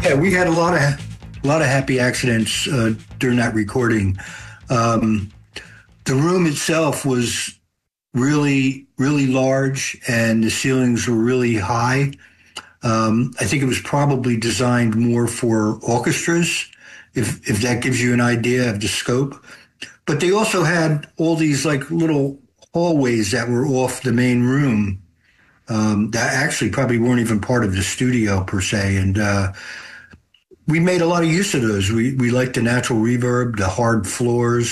Yeah, we had a lot of happy accidents during that recording. The room itself was really, really large, and the ceilings were really high. I think it was probably designed more for orchestras, if that gives you an idea of the scope. But they also had all these like little hallways that were off the main room that actually probably weren't even part of the studio per se. And we made a lot of use of those. We liked the natural reverb, the hard floors.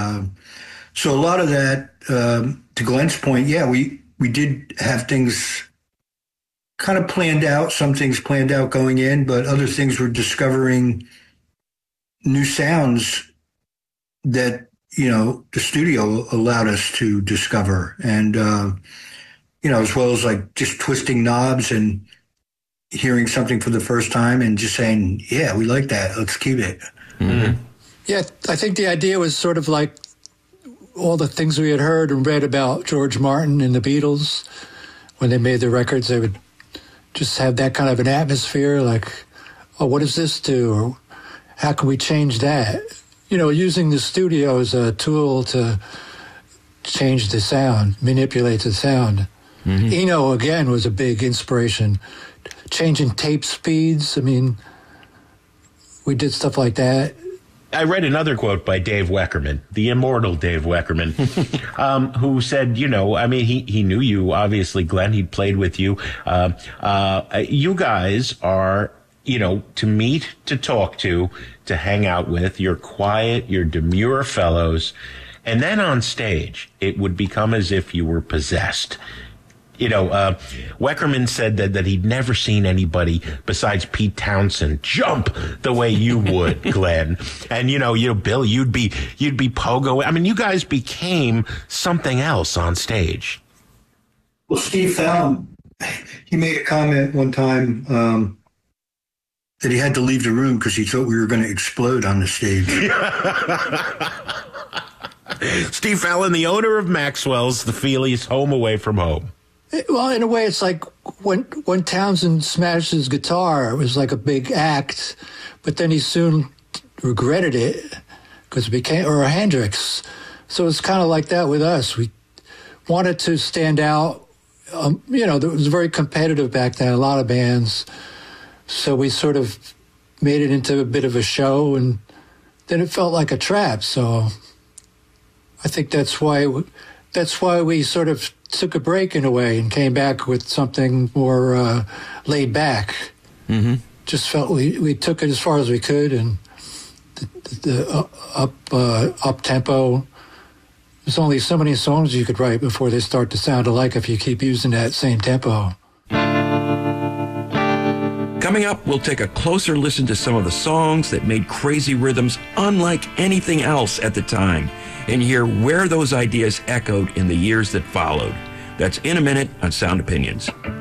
So a lot of that, to Glenn's point, yeah, we did have things kind of planned out, some things planned out going in, but other things were discovering new sounds that, the studio allowed us to discover. And, as well as like just twisting knobs and hearing something for the first time and just saying, yeah, we like that. Let's keep it. Mm-hmm. Yeah, I think the idea was sort of like all the things we had heard and read about George Martin and the Beatles. When they made their records, they would just have that kind of an atmosphere, like, oh, what does this do? Or how can we change that? Using the studio as a tool to change the sound, manipulate the sound. Mm-hmm. Eno, again, was a big inspiration. Changing tape speeds. I mean, we did stuff like that. I read another quote by Dave Weckerman, the immortal Dave Weckerman, who said, he knew you, obviously, Glenn, he'd played with you. You guys are, to meet, to talk to hang out with. You're quiet, you're demure fellows. And then on stage, it would become as if you were possessed. Weckerman said that he'd never seen anybody besides Pete Townsend jump the way you would, Glenn. And, Bill, you'd be pogo. I mean, you guys became something else on stage. Well, Steve Fallon, he made a comment one time that he had to leave the room because he thought we were going to explode on the stage. Steve Fallon, the owner of Maxwell's, the Feelies, home away from home. Well, in a way, it's like when Townsend smashed his guitar, it was like a big act, but then he soon regretted it because it became, or Hendrix. So it's kind of like that with us. We wanted to stand out. It was very competitive back then, a lot of bands. So we sort of made it into a bit of a show, and then it felt like a trap. So I think that's why we sort of took a break in a way and came back with something more laid back. Mm-hmm. Just felt we took it as far as we could, and the up tempo. There's only so many songs you could write before they start to sound alike if you keep using that same tempo. Coming up, we'll take a closer listen to some of the songs that made Crazy Rhythms unlike anything else at the time, and hear where those ideas echoed in the years that followed. That's in a minute on Sound Opinions.